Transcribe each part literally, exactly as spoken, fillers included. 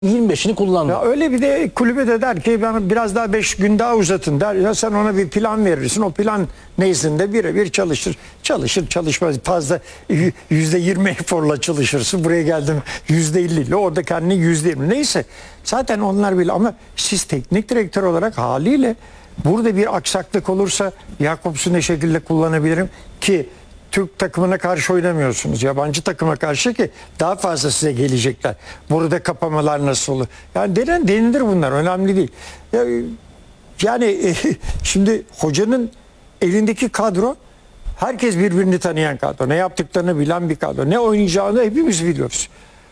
yirmi beşini kullandı. Ya öyle bir de kulübe de der ki bana biraz daha beş gün daha uzatın der. Ya sen ona bir plan verirsin. O plan nezdinde birebir çalışır. Çalışır çalışmaz. Fazla yüzde yirmi eforla çalışırsın. Buraya geldim yüzde elli ile orada kendini yüzde yirmi. Neyse zaten onlar bile ama siz teknik direktör olarak haliyle burada bir aksaklık olursa Jakobs'u ne şekilde kullanabilirim ki Türk takımına karşı oynamıyorsunuz. Yabancı takıma karşı ki daha fazla size gelecekler. Burada kapamalar nasıl olur? Yani denen denilir bunlar. Önemli değil. Ya, yani şimdi hocanın elindeki kadro herkes birbirini tanıyan kadro. Ne yaptıklarını bilen bir kadro. Ne oynayacağını hepimiz biliyoruz.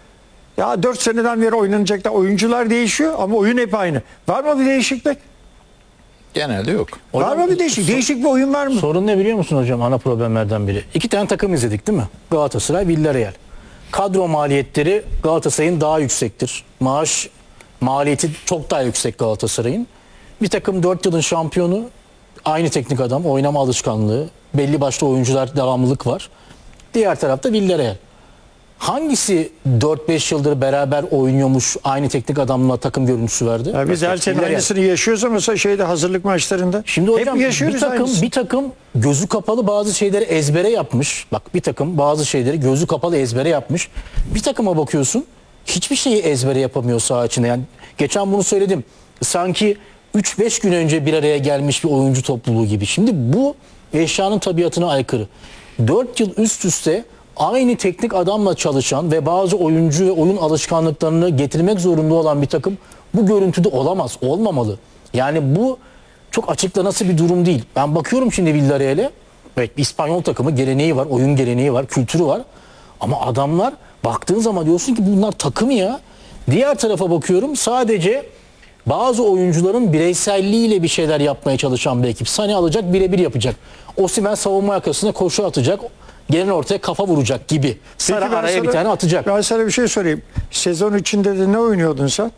Ya dört seneden beri oynanacak da oyuncular değişiyor ama oyun hep aynı. Var mı bir değişiklik? Genelde yok. Var mı bir değişik? Değişik bir oyun var mı? Sorun ne biliyor musun hocam? Ana problemlerden biri. İki tane takım izledik değil mi? Galatasaray, Villarreal. Kadro maliyetleri Galatasaray'ın daha yüksektir. Maaş maliyeti çok daha yüksek Galatasaray'ın. Bir takım dört yılın şampiyonu, aynı teknik adam, oynama alışkanlığı, belli başlı oyuncular, devamlılık var. Diğer tarafta Villarreal. Hangisi dört beş yıldır beraber oynuyormuş, aynı teknik adamla takım görüntüsü verdi? Ya biz her sene Villarreal. aynısını yaşıyoruz ama şeyde hazırlık maçlarında. Şimdi hocam hep yaşıyoruz bir takım aynısını. bir takım gözü kapalı bazı şeyleri ezbere yapmış. Bak bir takım bazı şeyleri gözü kapalı ezbere yapmış. Bir takıma bakıyorsun hiçbir şeyi ezbere yapamıyor saha içinde. Yani geçen bunu söyledim. Sanki üç beş gün önce bir araya gelmiş bir oyuncu topluluğu gibi. Şimdi bu eşyanın tabiatına aykırı. dört yıl üst üste aynı teknik adamla çalışan ve bazı oyuncu ve oyun alışkanlıklarını getirmek zorunda olan bir takım bu görüntüde olamaz, olmamalı. Yani bu çok açıkla nasıl bir durum değil. Ben bakıyorum şimdi Villarreal'e. Evet, İspanyol takımı geleneği var, oyun geleneği var, kültürü var. Ama adamlar baktığın zaman diyorsun ki bunlar takım ya. Diğer tarafa bakıyorum sadece bazı oyuncuların bireyselliğiyle bir şeyler yapmaya çalışan bir ekip. Sani alacak, birebir yapacak. Osimhen savunma arkasına koşu atacak. Gelen ortaya kafa vuracak gibi. Sara Peki ben araya sana- bir tane atacak. Ben sana bir şey sorayım. Sezon içinde de ne oynuyordun sen?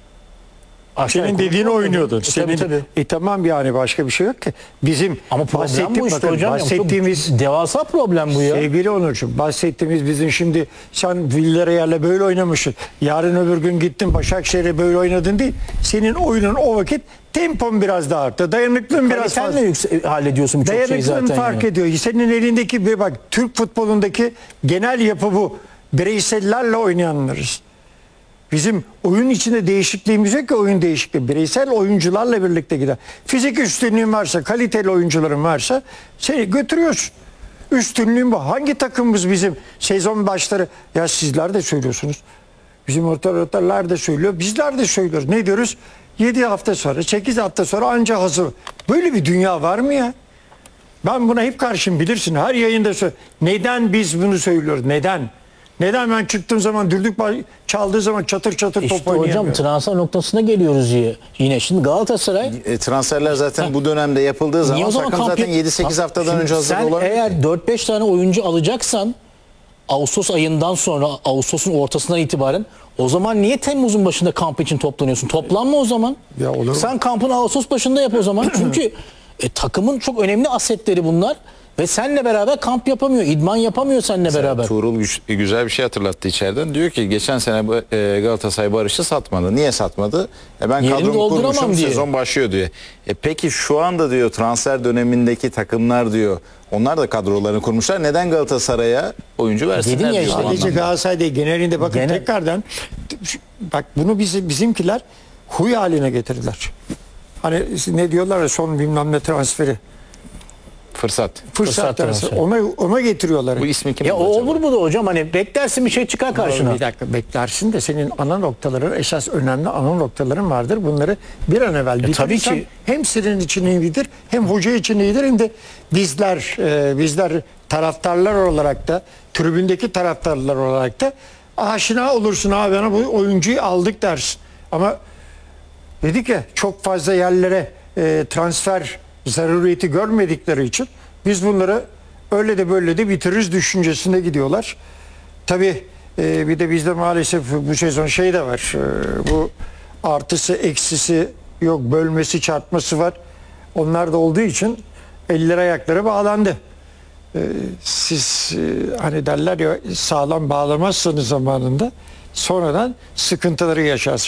Aşağı Senin yukarı dediğini oynuyor. oynuyordun. E, Senin, tabii, tabii. E tamam yani başka bir şey yok ki. Bizim Ama problem bahsettiğim- bu işte bakın, hocam. bahsettiğimiz Çok devasa problem bu ya. sevgili Onurcuğum bahsettiğimiz bizim şimdi sen Villarreal'le böyle oynamışsın. Yarın öbür gün gittin Başakşehir'e böyle oynadın değil. Senin oyunun o vakit tempon biraz daha arttı. Dayanıklılığın biraz Kalitenle fazla. yükse- hallediyorsun birçok şeyi Dayanıklılığın zaten. fark yani. ediyor. Senin elindeki bir bak Türk futbolundaki genel yapı bu. Bireysellerle oynayanlarız. Bizim oyun içinde değişikliğimiz yok ki oyun değişikliği. Bireysel oyuncularla birlikte gider. Fizik üstünlüğün varsa, kaliteli oyuncuların varsa seni götürüyorsun. Üstünlüğün bu. Hangi takımımız bizim sezon başları? Ya sizler de söylüyorsunuz. Bizim ortalar da söylüyor. Bizler de söylüyoruz. Ne diyoruz? yedi hafta sonra, sekiz hafta sonra anca hazır. Böyle bir dünya var mı ya? Ben buna hep karşıyım bilirsin. Her yayında söyle. Neden biz bunu söylüyoruz? Neden? Neden ben çıktığım zaman düdük çaldığı zaman çatır çatır top İşte hocam oynayamıyorum? transfer noktasına geliyoruz yine. Yine şimdi Galatasaray E, transferler zaten bu dönemde yapıldığı zaman, o zaman takım kamp- zaten yedi sekiz haftadan Şimdi önce hazır sen olabilir. eğer dört beş tane oyuncu alacaksan Ağustos ayından sonra Ağustos'un ortasından itibaren o zaman niye Temmuz'un başında kamp için toplanıyorsun? Toplanma o zaman. Ya olur mu? Sen kampını Ağustos başında yap o zaman. Çünkü e, takımın çok önemli asetleri bunlar ve seninle beraber kamp yapamıyor, idman yapamıyor seninle beraber. Tuğrul güç- güzel bir şey hatırlattı içeriden. Diyor ki geçen sene bu, e, Galatasaray Barış'ı satmadı. Niye satmadı? E ben Yerini kadromu dolduramam kurmuşum, diye. sezon başlıyor diyor. E peki şu anda diyor transfer dönemindeki takımlar diyor, onlar da kadrolarını kurmuşlar. Neden Galatasaray'a oyuncu versinler Dedim ya diyor. işte, o Sadece anlamda. Galatasaray değil genelinde bakın Genel- tekrardan bak bunu bizi, bizimkiler huy haline getirdiler. Hani ne diyorlar ya son bilmem ne transferi. Fırsat. Fırsat, Fırsat transferi. transferi. Ona, ona getiriyorlar. Bu ismi kim? Ya o acaba? olur mu da hocam hani beklersin bir şey çıkar karşına. Bir dakika beklersin de senin ana noktaların esas önemli ana noktaların vardır. Bunları bir an evvel bitirirsen tabii ki. hem senin için iyidir hem hoca için iyidir hem de bizler e, bizler taraftarlar olarak da tribündeki taraftarlar olarak da aşina olursun abi bana bu oyuncuyu aldık dersin. Ama dedik ya çok fazla yerlere e, transfer zaruriyeti görmedikleri için biz bunları öyle de böyle de bitiririz düşüncesinde gidiyorlar. Tabii e, bir de bizde maalesef bu sezon şey de var. E, bu artısı eksisi yok, bölmesi çarpması var. Onlar da olduğu için eller ayakları bağlandı. E, siz e, hani derler ya sağlam bağlamazsanız zamanında sonradan sıkıntıları yaşarsın.